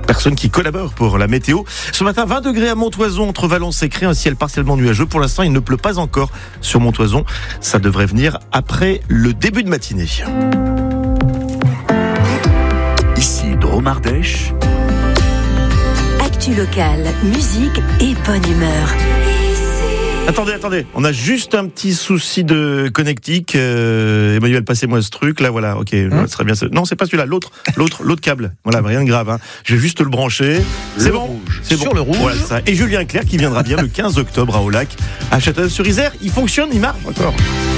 personnes qui collaborent pour la météo. Ce matin, 20 degrés à Montoison, entre Valence et Cré, un ciel partiellement nuageux. Pour l'instant, il ne pleut pas encore sur Montoison. Ça devrait venir après le début de matinée. Ici Drôme-Ardèche. Actu locale, musique et bonne humeur. Attendez, on a juste un petit souci de connectique. Emmanuel, passez-moi ce truc. Là, voilà, ok, ça serait bien. Non, c'est pas celui-là, l'autre câble. Voilà, rien de grave. Je vais juste le brancher. C'est bon, rouge. c'est Sur bon. le rouge. Voilà, ça. Et Julien Clerc qui viendra bien le 15 octobre à Aulac, à Châteauneuf-sur-Isère. Il fonctionne, il marche encore.